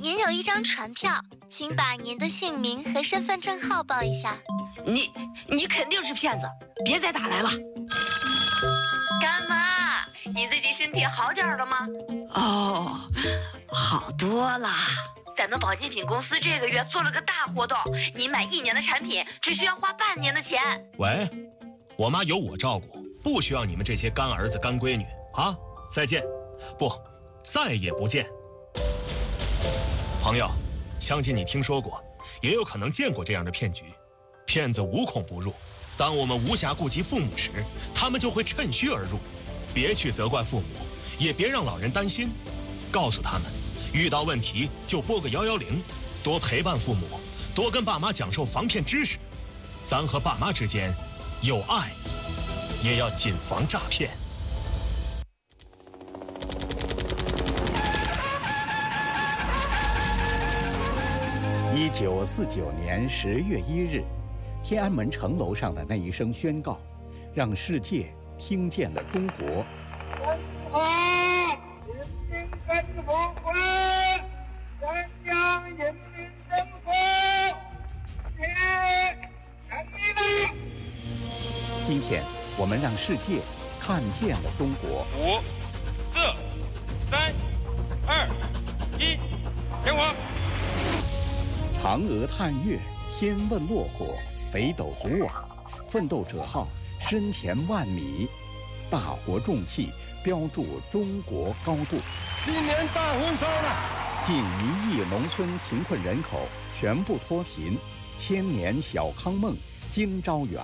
您有一张船票，请把您的姓名和身份证号报一下。 你肯定是骗子，别再打来了。 干妈，你最近身体好点了吗？ 哦，好多了。 咱们保健品公司这个月做了个大活动，你买1年的产品只需要花半年的钱。 喂，我妈有我照顾，不需要你们这些干儿子干闺女啊！再见，不，再也不见。朋友，相信你听说过，也有可能见过这样的骗局。骗子无孔不入，当我们无暇顾及父母时，他们就会趁虚而入。别去责怪父母，也别让老人担心，告诉他们，遇到问题就拨个110，多陪伴父母，多跟爸妈讲授防骗知识。咱和爸妈之间有爱，也要谨防诈骗。 1949年10月1日，天安门城楼上的那一声宣告，让世界听见了中国。今天，我们让世界看见了中国。 5、4、3、2、1，点火！ 嫦娥探月，天问落火，北斗组网，奋斗者号身前万米，大国重器标注中国高度。 今年大丰收了， 近1亿农村贫困人口全部脱贫，千年小康梦今朝圆。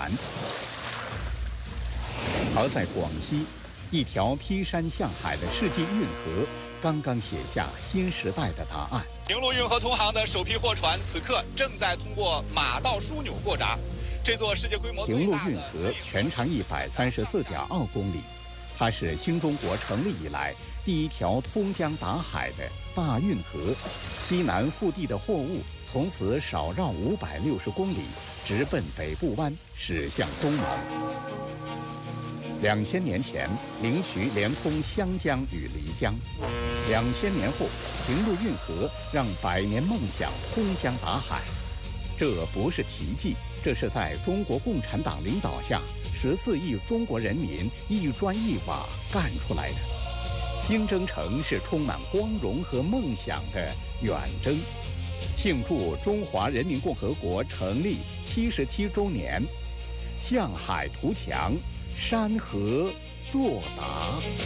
而在广西，一条劈山向海的世纪运河刚刚写下新时代的答案。 平陆运河通航的首批货船此刻正在通过马道枢纽过闸。这座世界规模平陆运河全长134.2公里，它是新中国成立以来第一条通江达海的大运河。西南腹地的货物从此少绕560公里，直奔北部湾，驶向东盟。2000年前，灵渠连通湘江与漓江；2000年后，平陆运河让100年梦想通江达海。这不是奇迹，这是在中国共产党领导下，14亿中国人民一砖一瓦干出来的。新征程是充满光荣和梦想的远征。庆祝中华人民共和国成立77周年，向海图强，山河作答。